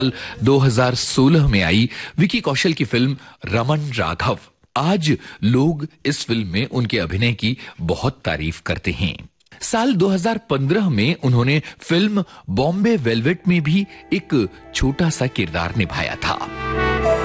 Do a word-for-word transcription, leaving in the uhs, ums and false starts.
दो हज़ार सोलह में आई विकी कौशल की फिल्म रमन राघव। आज लोग इस फिल्म में उनके अभिनय की बहुत तारीफ करते हैं। साल दो हज़ार पंद्रह में उन्होंने फिल्म बॉम्बे वेलवेट में भी एक छोटा सा किरदार निभाया था।